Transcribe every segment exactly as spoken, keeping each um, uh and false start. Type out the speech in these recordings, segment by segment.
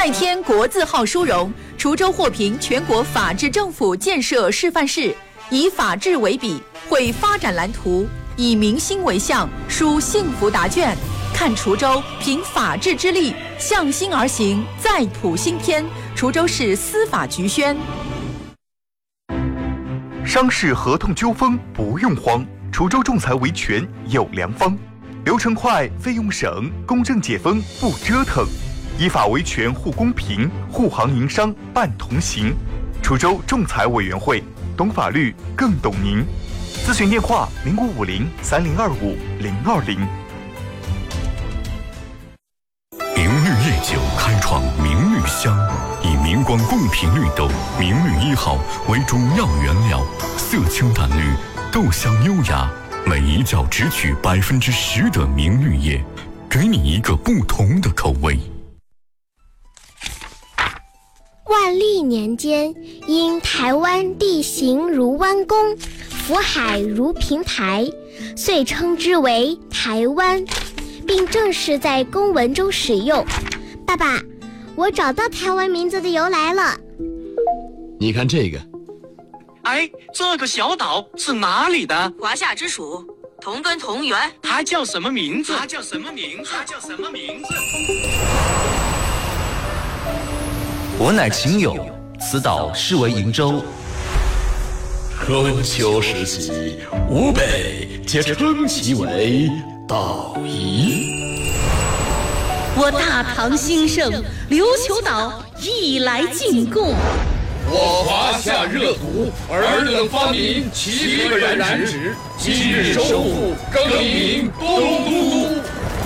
再添国字号殊荣，滁州获评全国法治政府建设示范市，以法治为笔，绘发展蓝图，以民心为向，书幸福答卷。看滁州凭法治之力向心而行，再谱新篇。滁州市司法局宣。 商事合同纠纷不用慌，滁州仲裁维权有良方，流程快，费用省，公正解纷不折腾，依法维权护公平，护行营商办同行。滁州仲裁委员会，懂法律更懂您。咨询电话零五五零三零二五零二零。 明绿夜酒开创明绿香，以明光贡品绿豆明绿一号为主要原料，色清淡绿，豆香优雅，每一窖只取百分之十的明绿叶，给你一个不同的口味。 万历年间，因台湾地形如弯弓，福海如平台，遂称之为台湾，并正式在公文中使用。爸爸，我找到台湾名字的由来了。 你看这个。 哎，这个小岛是哪里的？ 华夏之属，同根同源。 它叫什么名字？ 它叫什么名字？它叫什么名字？ 我乃秦友，此岛是为瀛州。 春秋时期，吴北皆称其为岛夷。 我大唐兴盛，琉球岛亦来进贡。 我华夏热土，尔等发明七个燃指，今日收复，更名东都。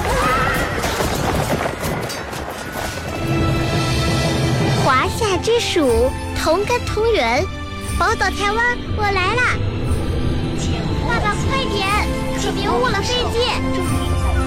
华夏之属，同根同源，宝岛台湾，我来啦！爸爸快点，可别误了飞机。